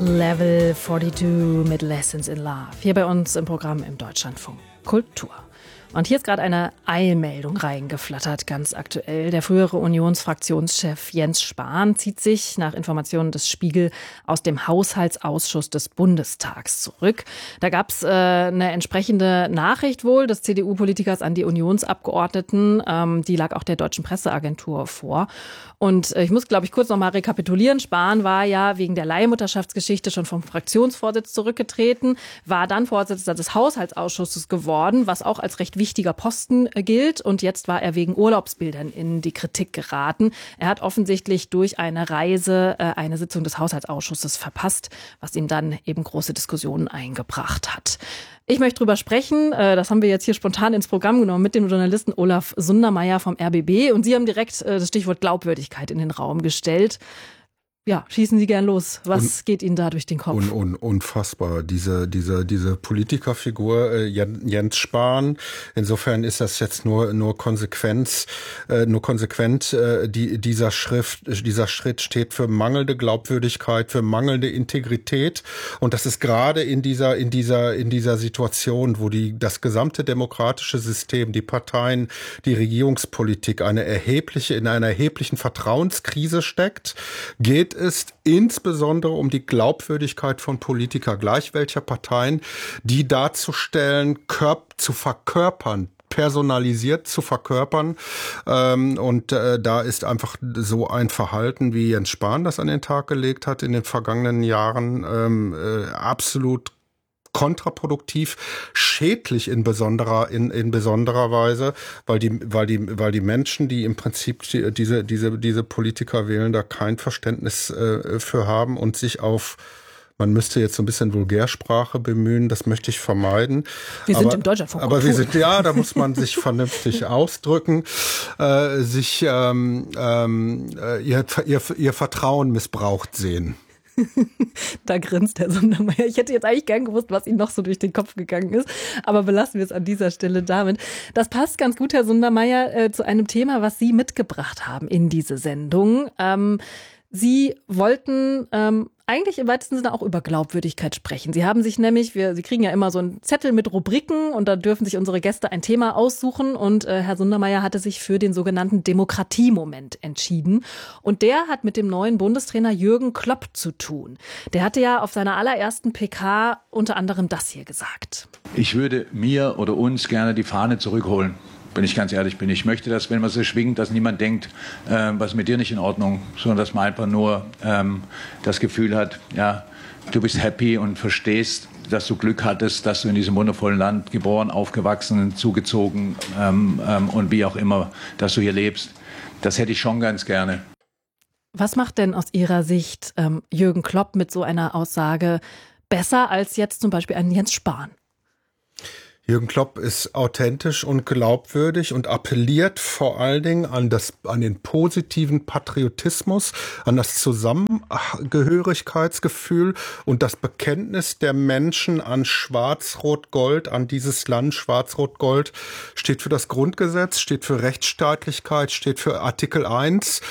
Level 42 mit Lessons in Love. Hier bei uns im Programm im Deutschlandfunk Kultur. Und hier ist gerade eine Eilmeldung reingeflattert, ganz aktuell. Der frühere Unionsfraktionschef Jens Spahn zieht sich nach Informationen des Spiegel aus dem Haushaltsausschuss des Bundestags zurück. Da gab es eine entsprechende Nachricht wohl des CDU-Politikers an die Unionsabgeordneten. Die lag auch der Deutschen Presseagentur vor. Und ich muss, glaube ich, kurz noch mal rekapitulieren. Spahn war ja wegen der Leihmutterschaftsgeschichte schon vom Fraktionsvorsitz zurückgetreten, war dann Vorsitzender des Haushaltsausschusses geworden, was auch als recht wichtiger Posten gilt. Und jetzt war er wegen Urlaubsbildern in die Kritik geraten. Er hat offensichtlich durch eine Reise eine Sitzung des Haushaltsausschusses verpasst, was ihm dann eben große Diskussionen eingebracht hat. Ich möchte drüber sprechen, das haben wir jetzt hier spontan ins Programm genommen, mit dem Journalisten Olaf Sundermeier vom RBB. Und Sie haben direkt das Stichwort Glaubwürdigkeit in den Raum gestellt. Ja, schießen Sie gern los. Was geht Ihnen da durch den Kopf? Unfassbar, diese Politikerfigur Jens Spahn. Insofern ist das jetzt nur konsequent. Dieser Schritt steht für mangelnde Glaubwürdigkeit, für mangelnde Integrität. Und das ist gerade in dieser Situation, wo das gesamte demokratische System, die Parteien, die Regierungspolitik in einer erheblichen Vertrauenskrise steckt, geht es insbesondere um die Glaubwürdigkeit von Politikern, gleich welcher Parteien, die darzustellen, zu verkörpern, personalisiert zu verkörpern. Da ist einfach so ein Verhalten, wie Jens Spahn das an den Tag gelegt hat in den vergangenen Jahren, absolut kontraproduktiv, schädlich in besonderer Weise, weil die Menschen, die im Prinzip diese Politiker wählen, da kein Verständnis für haben und sich man müsste jetzt so ein bisschen Vulgärsprache bemühen, das möchte ich vermeiden. Wir sind im Deutschlandfunk. Aber da muss man sich vernünftig ausdrücken, ihr Vertrauen missbraucht sehen. Da grinst Herr Sundermeier. Ich hätte jetzt eigentlich gern gewusst, was Ihnen noch so durch den Kopf gegangen ist, aber belassen wir es an dieser Stelle damit. Das passt ganz gut, Herr Sundermeier, zu einem Thema, was Sie mitgebracht haben in diese Sendung. Sie wollten eigentlich im weitesten Sinne auch über Glaubwürdigkeit sprechen. Sie haben sich nämlich, Sie kriegen ja immer so einen Zettel mit Rubriken und da dürfen sich unsere Gäste ein Thema aussuchen und Herr Sundermeier hatte sich für den sogenannten Demokratiemoment entschieden und der hat mit dem neuen Bundestrainer Jürgen Klopp zu tun. Der hatte ja auf seiner allerersten PK unter anderem das hier gesagt. Ich würde mir oder uns gerne die Fahne zurückholen. Wenn ich ganz ehrlich bin. Ich möchte, dass, wenn man sie schwingt, dass niemand denkt, was ist mit dir nicht in Ordnung, sondern dass man einfach nur das Gefühl hat, ja, du bist happy und verstehst, dass du Glück hattest, dass du in diesem wundervollen Land geboren, aufgewachsen, zugezogen und wie auch immer, dass du hier lebst. Das hätte ich schon ganz gerne. Was macht denn aus Ihrer Sicht Jürgen Klopp mit so einer Aussage besser als jetzt zum Beispiel ein Jens Spahn? Jürgen Klopp ist authentisch und glaubwürdig und appelliert vor allen Dingen an den positiven Patriotismus, an das Zusammengehörigkeitsgefühl und das Bekenntnis der Menschen an Schwarz-Rot-Gold, an dieses Land. Schwarz-Rot-Gold steht für das Grundgesetz, steht für Rechtsstaatlichkeit, steht für Artikel 1,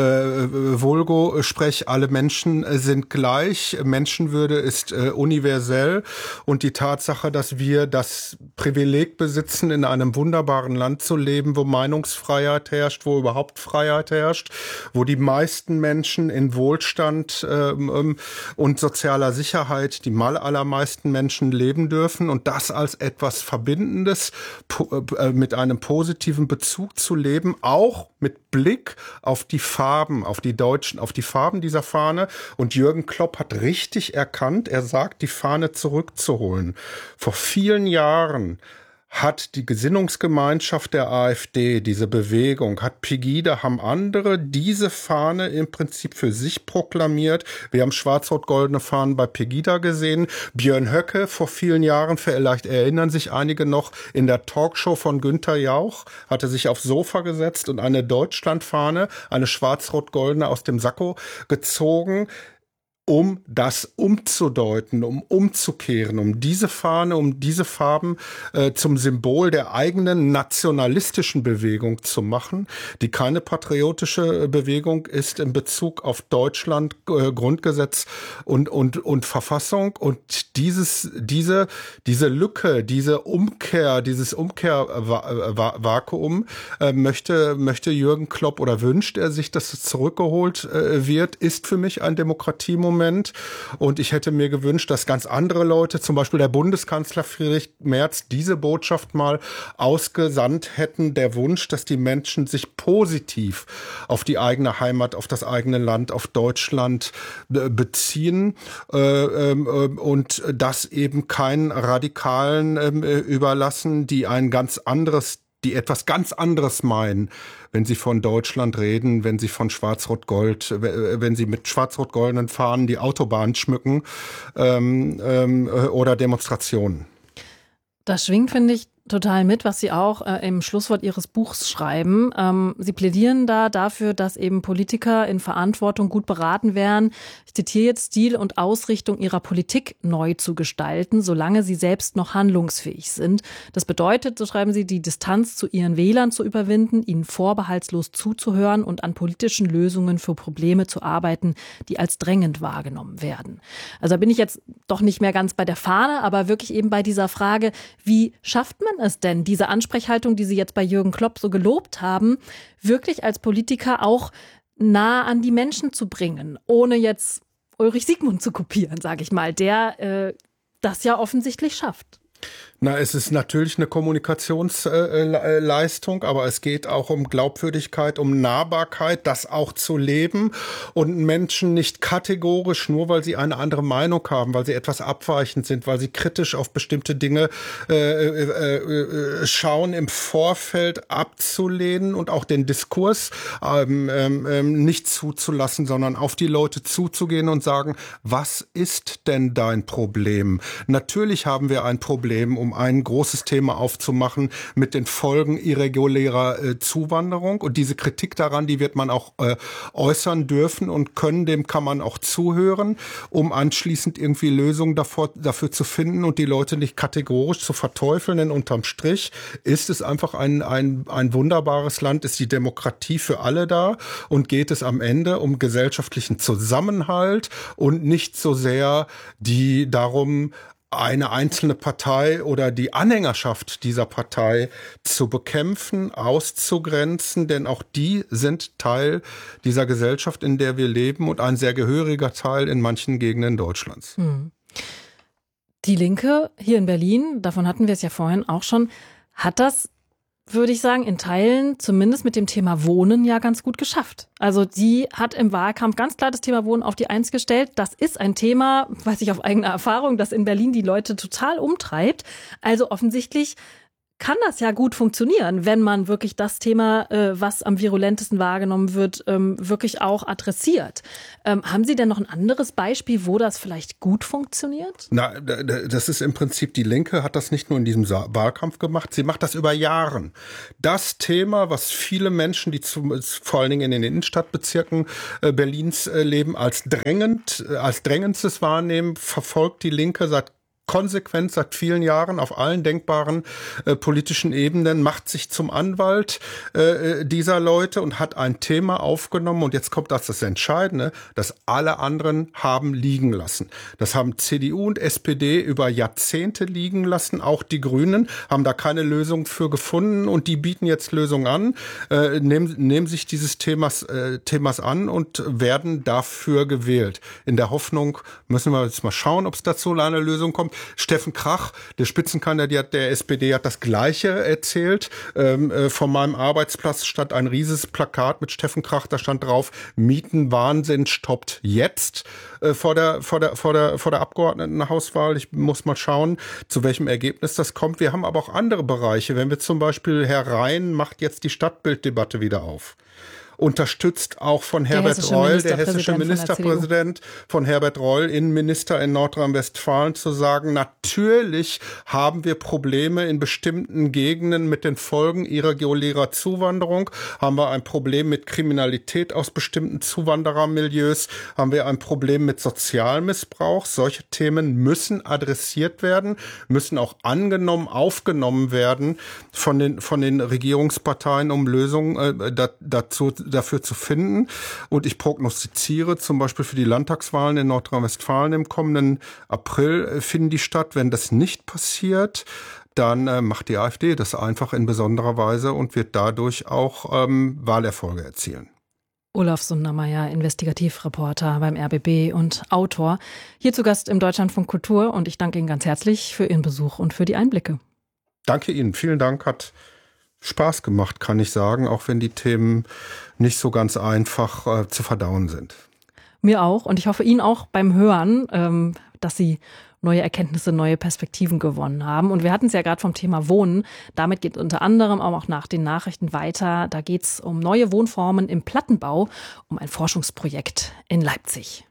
vulgo, sprech, alle Menschen sind gleich, Menschenwürde ist universell und die Tatsache, dass wir das Privileg besitzen, in einem wunderbaren Land zu leben, wo Meinungsfreiheit herrscht, wo überhaupt Freiheit herrscht, wo die meisten Menschen in Wohlstand und sozialer Sicherheit, die allermeisten Menschen leben dürfen und das als etwas Verbindendes mit einem positiven Bezug zu leben, auch mit Blick auf die Farben, auf die Farben dieser Fahne. Und Jürgen Klopp hat richtig erkannt, er sagt, die Fahne zurückzuholen. Vor vielen Jahren hat die Gesinnungsgemeinschaft der AfD, diese Bewegung, hat Pegida, haben andere diese Fahne im Prinzip für sich proklamiert. Wir haben schwarz-rot-goldene Fahnen bei Pegida gesehen. Björn Höcke vor vielen Jahren, vielleicht erinnern sich einige noch, in der Talkshow von Günther Jauch, hatte sich aufs Sofa gesetzt und eine Deutschlandfahne, eine schwarz-rot-goldene aus dem Sakko gezogen. um das umzudeuten, um umzukehren, um diese Fahne, um diese Farben zum Symbol der eigenen nationalistischen Bewegung zu machen, die keine patriotische Bewegung ist in Bezug auf Deutschland, Grundgesetz und Verfassung. Und diese Lücke, diese Umkehr, dieses Umkehrvakuum möchte Jürgen Klopp oder wünscht er sich, dass es zurückgeholt wird, ist für mich ein Demokratiemoment. Und ich hätte mir gewünscht, dass ganz andere Leute, zum Beispiel der Bundeskanzler Friedrich Merz, diese Botschaft mal ausgesandt hätten. Der Wunsch, dass die Menschen sich positiv auf die eigene Heimat, auf das eigene Land, auf Deutschland beziehen und das eben keinen Radikalen überlassen, die etwas ganz anderes meinen, wenn sie von Deutschland reden, wenn sie von Schwarz-Rot-Gold, wenn sie mit schwarz-rot-goldenen Fahnen die Autobahn schmücken oder Demonstrationen. Das schwingt, finde ich, total mit, was Sie auch im Schlusswort Ihres Buchs schreiben. Sie plädieren da dafür, dass eben Politiker in Verantwortung gut beraten wären, ich zitiere jetzt, Stil und Ausrichtung ihrer Politik neu zu gestalten, solange sie selbst noch handlungsfähig sind. Das bedeutet, so schreiben Sie, die Distanz zu ihren Wählern zu überwinden, ihnen vorbehaltslos zuzuhören und an politischen Lösungen für Probleme zu arbeiten, die als drängend wahrgenommen werden. Also da bin ich jetzt doch nicht mehr ganz bei der Fahne, aber wirklich eben bei dieser Frage, wie schafft man es denn, diese Ansprechhaltung, die Sie jetzt bei Jürgen Klopp so gelobt haben, wirklich als Politiker auch nah an die Menschen zu bringen, ohne jetzt Ulrich Siegmund zu kopieren, sage ich mal, der das ja offensichtlich schafft? Na, es ist natürlich eine Kommunikationsleistung, aber es geht auch um Glaubwürdigkeit, um Nahbarkeit, das auch zu leben und Menschen nicht kategorisch, nur weil sie eine andere Meinung haben, weil sie etwas abweichend sind, weil sie kritisch auf bestimmte Dinge schauen, im Vorfeld abzulehnen und auch den Diskurs nicht zuzulassen, sondern auf die Leute zuzugehen und sagen, was ist denn dein Problem? Natürlich haben wir ein Problem, um ein großes Thema aufzumachen mit den Folgen irregulärer Zuwanderung. Und diese Kritik daran, die wird man auch äußern dürfen und können, dem kann man auch zuhören, um anschließend irgendwie Lösungen dafür zu finden und die Leute nicht kategorisch zu verteufeln. Denn unterm Strich ist es einfach ein wunderbares Land, ist die Demokratie für alle da und geht es am Ende um gesellschaftlichen Zusammenhalt und nicht so sehr darum, eine einzelne Partei oder die Anhängerschaft dieser Partei zu bekämpfen, auszugrenzen, denn auch die sind Teil dieser Gesellschaft, in der wir leben und ein sehr gehöriger Teil in manchen Gegenden Deutschlands. Die Linke hier in Berlin, davon hatten wir es ja vorhin auch schon, hat das, würde ich sagen, in Teilen zumindest mit dem Thema Wohnen ja ganz gut geschafft. Also die hat im Wahlkampf ganz klar das Thema Wohnen auf die Eins gestellt. Das ist ein Thema, weiß ich auf eigene Erfahrung, das in Berlin die Leute total umtreibt. Also offensichtlich kann das ja gut funktionieren, wenn man wirklich das Thema, was am virulentesten wahrgenommen wird, wirklich auch adressiert. Haben Sie denn noch ein anderes Beispiel, wo das vielleicht gut funktioniert? Na, das ist im Prinzip, die Linke hat das nicht nur in diesem Wahlkampf gemacht, sie macht das über Jahre. Das Thema, was viele Menschen, die vor allen Dingen in den Innenstadtbezirken Berlins leben, als drängendstes wahrnehmen, verfolgt die Linke konsequent seit vielen Jahren auf allen denkbaren politischen Ebenen, macht sich zum Anwalt dieser Leute und hat ein Thema aufgenommen. Und jetzt kommt das Entscheidende, das alle anderen haben liegen lassen. Das haben CDU und SPD über Jahrzehnte liegen lassen. Auch die Grünen haben da keine Lösung für gefunden und die bieten jetzt Lösungen an, nehmen sich dieses Themas an und werden dafür gewählt. In der Hoffnung, müssen wir jetzt mal schauen, ob es dazu eine Lösung kommt. Steffen Krach, der Spitzenkandidat der SPD, hat das Gleiche erzählt. Von meinem Arbeitsplatz stand ein riesiges Plakat mit Steffen Krach, da stand drauf, Mietenwahnsinn stoppt jetzt vor der Abgeordnetenhauswahl. Ich muss mal schauen, zu welchem Ergebnis das kommt. Wir haben aber auch andere Bereiche. Wenn wir zum Beispiel, Herr Rhein macht jetzt die Stadtbilddebatte wieder auf. unterstützt auch von Herbert Reul, der hessische Ministerpräsident, von Herbert Reul, Innenminister in Nordrhein-Westfalen, zu sagen, natürlich haben wir Probleme in bestimmten Gegenden mit den Folgen irregulärer Zuwanderung, haben wir ein Problem mit Kriminalität aus bestimmten Zuwanderermilieus, haben wir ein Problem mit Sozialmissbrauch. Solche Themen müssen adressiert werden, müssen auch aufgenommen werden von den Regierungsparteien, um Lösungen dafür zu finden. Und ich prognostiziere zum Beispiel für die Landtagswahlen in Nordrhein-Westfalen im kommenden April finden die statt. Wenn das nicht passiert, dann macht die AfD das einfach in besonderer Weise und wird dadurch auch Wahlerfolge erzielen. Olaf Sundermeier, Investigativreporter beim RBB und Autor, hier zu Gast im Deutschlandfunk Kultur, und ich danke Ihnen ganz herzlich für Ihren Besuch und für die Einblicke. Danke Ihnen, vielen Dank, hat Spaß gemacht, kann ich sagen, auch wenn die Themen nicht so ganz einfach zu verdauen sind. Mir auch, und ich hoffe Ihnen auch beim Hören, dass Sie neue Erkenntnisse, neue Perspektiven gewonnen haben. Und wir hatten es ja gerade vom Thema Wohnen. Damit geht unter anderem auch nach den Nachrichten weiter. Da geht es um neue Wohnformen im Plattenbau, um ein Forschungsprojekt in Leipzig.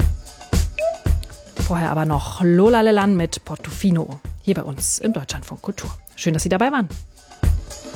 Vorher aber noch Lola Lelan mit Portofino, hier bei uns im Deutschlandfunk Kultur. Schön, dass Sie dabei waren.